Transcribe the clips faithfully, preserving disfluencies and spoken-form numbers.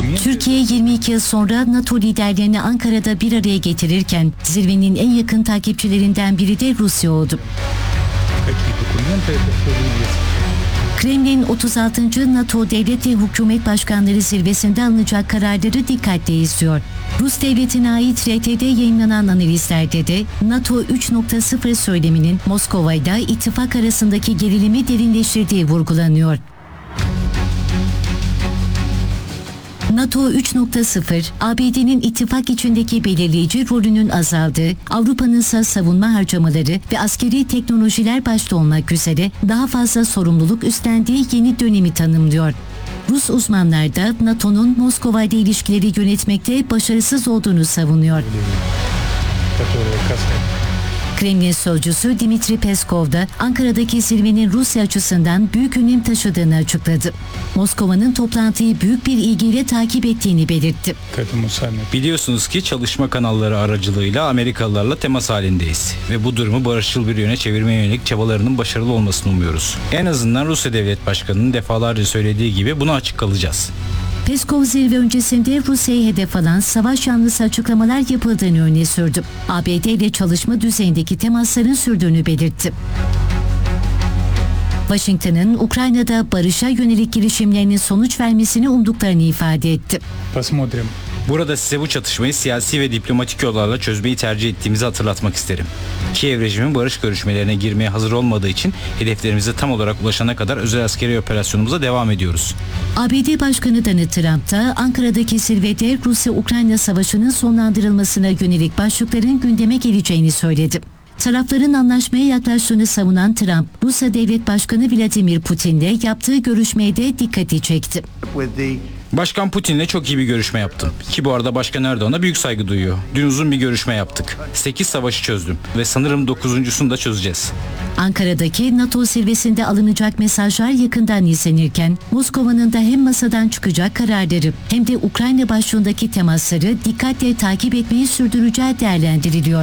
Türkiye yirmi iki yıl sonra NATO liderlerini Ankara'da bir araya getirirken zirvenin en yakın takipçilerinden biri de Rusya oldu. Kremlin otuz altıncı NATO Devlet ve Hükümet Başkanları Zirvesi'nde alınacak kararları dikkatle izliyor. Rus devletine ait R T'de yayınlanan analizlerde de NATO üç nokta sıfır söyleminin Moskova'yla ittifak arasındaki gerilimi derinleştirdiği vurgulanıyor. NATO üç nokta sıfır, A B D'nin ittifak içindeki belirleyici rolünün azaldığı, Avrupa'nın ise savunma harcamaları ve askeri teknolojiler başta olmak üzere daha fazla sorumluluk üstlendiği yeni dönemi tanımlıyor. Rus uzmanlar da NATO'nun Moskova ile ilişkileri yönetmekte başarısız olduğunu savunuyor. Kremlin sözcüsü Dmitri Peskov da Ankara'daki zirvenin Rusya açısından büyük önem taşıdığını açıkladı. Moskova'nın toplantıyı büyük bir ilgiyle takip ettiğini belirtti. Biliyorsunuz ki çalışma kanalları aracılığıyla Amerikalılarla temas halindeyiz ve bu durumu barışçıl bir yöne çevirmeye yönelik çabalarının başarılı olmasını umuyoruz. En azından Rusya Devlet Başkanı'nın defalarca söylediği gibi buna açık kalacağız. Peskov zirve öncesinde Rusya'yı hedef alan savaş yanlısı açıklamalar yapıldığını öne sürdü. A B D ile çalışma düzeyindeki temasların sürdüğünü belirtti. Washington'ın Ukrayna'da barışa yönelik girişimlerinin sonuç vermesini umduklarını ifade etti. Burada size bu çatışmayı siyasi ve diplomatik yollarla çözmeyi tercih ettiğimizi hatırlatmak isterim. Kiev rejimi barış görüşmelerine girmeye hazır olmadığı için hedeflerimize tam olarak ulaşana kadar özel askeri operasyonumuza devam ediyoruz. A B D Başkanı Donald Trump da Ankara'daki zirvede Rusya-Ukrayna savaşının sonlandırılmasına yönelik başlıkların gündeme geleceğini söyledi. Tarafların anlaşmaya yaklaştığını savunan Trump, Rusya Devlet Başkanı Vladimir Putin'le yaptığı görüşmeye de dikkati çekti. Başkan Putin'le çok iyi bir görüşme yaptım. Ki bu arada Başkan Erdoğan'a büyük saygı duyuyor. Dün uzun bir görüşme yaptık. sekiz savaşı çözdüm ve sanırım dokuzuncusunu da çözeceğiz. Ankara'daki NATO zirvesinde alınacak mesajlar yakından izlenirken Moskova'nın da hem masadan çıkacak kararları hem de Ukrayna başlığındaki temasları dikkatle takip etmeyi sürdüreceği değerlendiriliyor.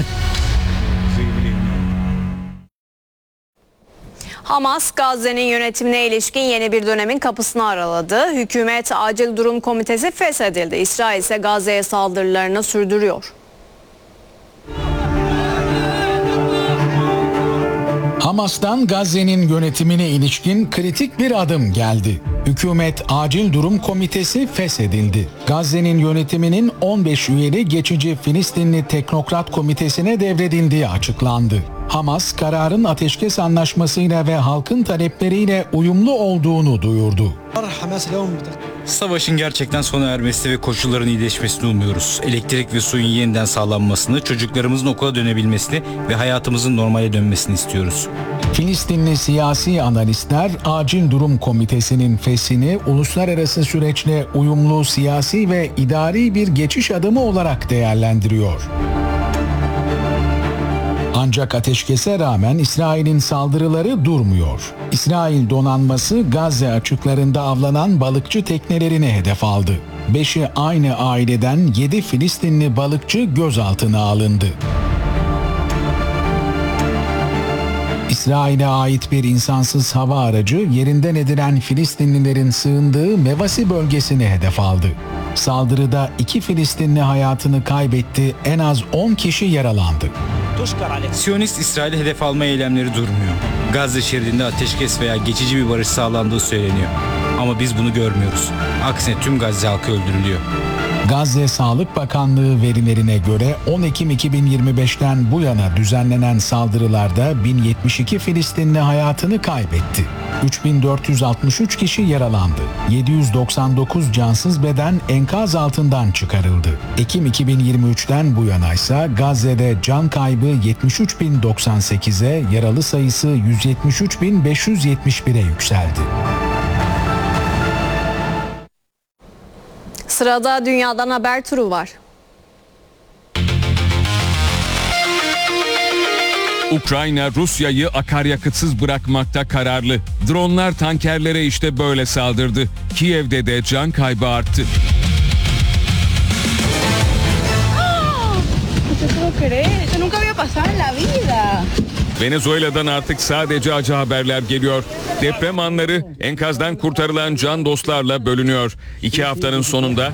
Hamas, Gazze'nin yönetimine ilişkin yeni bir dönemin kapısını araladı. Hükümet Acil Durum Komitesi feshedildi. İsrail ise Gazze'ye saldırılarını sürdürüyor. Hamas'tan Gazze'nin yönetimine ilişkin kritik bir adım geldi. Hükümet Acil Durum Komitesi feshedildi. Gazze'nin yönetiminin on beş üyeli geçici Filistinli Teknokrat Komitesi'ne devredildiği açıklandı. Hamas, kararın ateşkes anlaşmasıyla ve halkın talepleriyle uyumlu olduğunu duyurdu. Savaşın gerçekten sona ermesi ve koşulların iyileşmesini umuyoruz. Elektrik ve suyun yeniden sağlanmasını, çocuklarımızın okula dönebilmesini ve hayatımızın normale dönmesini istiyoruz. Filistinli siyasi analistler Acil Durum Komitesi'nin feshini uluslararası süreçle uyumlu siyasi ve idari bir geçiş adımı olarak değerlendiriyor. Ancak ateşkese rağmen İsrail'in saldırıları durmuyor. İsrail donanması Gazze açıklarında avlanan balıkçı teknelerini hedef aldı. Beşi aynı aileden yedi Filistinli balıkçı gözaltına alındı. İsrail'e ait bir insansız hava aracı yerinden edilen Filistinlilerin sığındığı Mevasi bölgesini hedef aldı. Saldırıda iki Filistinli hayatını kaybetti, en az on kişi yaralandı. Siyonist İsrail'i hedef alma eylemleri durmuyor. Gazze şeridinde ateşkes veya geçici bir barış sağlandığı söyleniyor. Ama biz bunu görmüyoruz. Aksine tüm Gazze halkı öldürülüyor. Gazze Sağlık Bakanlığı verilerine göre on Ekim iki bin yirmi beşten bu yana düzenlenen saldırılarda bin yetmiş iki Filistinli hayatını kaybetti. üç bin dört yüz altmış üç kişi yaralandı. yedi yüz doksan dokuz cansız beden enkaz altından çıkarıldı. Ekim iki bin yirmi üçten bu yana ise Gazze'de can kaybı yetmiş üç bin doksan sekize, yaralı sayısı yüz yetmiş üç bin beş yüz yetmiş bire yükseldi. Sırada dünyadan haber turu var. Ukrayna Rusya'yı akaryakıtsız bırakmakta kararlı. Dronlar tankerlere işte böyle saldırdı. Kiev'de de can kaybı arttı. Venezuela'dan artık sadece acı haberler geliyor. Deprem anları enkazdan kurtarılan can dostlarla bölünüyor. İki haftanın sonunda